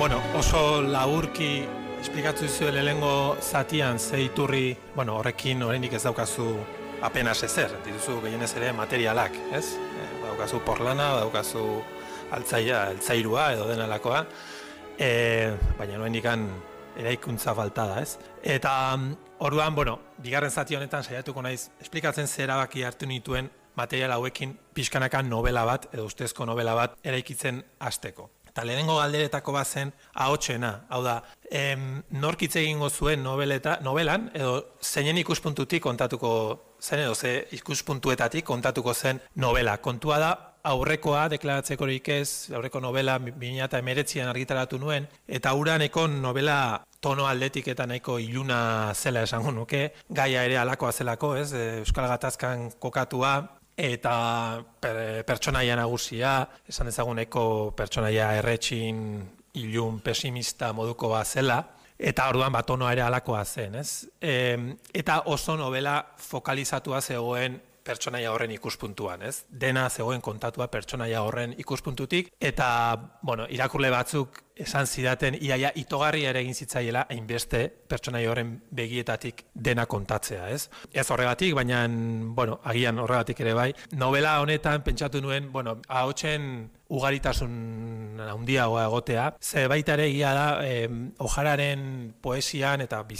Bueno, oso laburki esplikatu zuen lehenengo zatian ze iturri, horrekin oraindik ez daukazu apenas ezer, dituzu gehienez ere materialak, ez? Daukazu porlana, daukazu altzairua edo denalakoa, baina oraindikan eraikuntza falta da, ez? Eta orduan, bigarren zati honetan saiatuko naiz esplikatzen ze erabaki hartu nituen material hauekin pixkanaka novela bat, edo ustezko novela bat eraikitzen hasteko. Eta lehenengo galderetako bat zen ahotsena, hau da, nork hitz egingo zuen novelan, edo zeinen ikuspuntutik kontatuko zen, edo ze ikuspuntuetatik kontatuko zen novela. Kontua da, aurrekoa deklaratzekorik ez, aurreko novela 2019an argitaratu nuen, eta hura nahiko novela tono aldetik eta nahiko iluna zela esango nuke, gaia ere alakoa zelako, ez, Euskal Gatazkan kokatua, eta pertsonaia nagusia, esan dezaguneko pertsonaia erretxin, ilun, pesimista moduko bat zela, eta orduan tonoa ere alakoa zen, ez? Eta oso novela fokalizatua zegoen pertsonaia horren ikuspuntuan, ez? Dena zegoen kontatua pertsonaia horren ikuspuntutik, eta, irakurle batzuk esan zidaten iaia itogarri ere egin zitzaiela hainbeste pertsonaia horren begietatik dena kontatzea, ez? Ez horregatik, baina, agian horregatik ere bai. Novela honetan pentsatu nuen, ahotsen ugaritasun handiagoa egotea, ze baita ere egia da, Ojararen poesian eta